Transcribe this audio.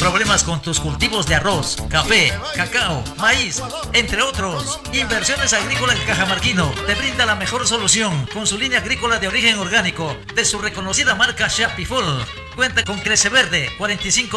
problemas con tus cultivos de arroz, café, cacao, maíz, entre otros. Inversiones Agrícolas Cajamarquino te brinda la mejor solución con su línea agrícola de origen orgánico de su reconocida marca Shapifol. Cuenta con Crece Verde 45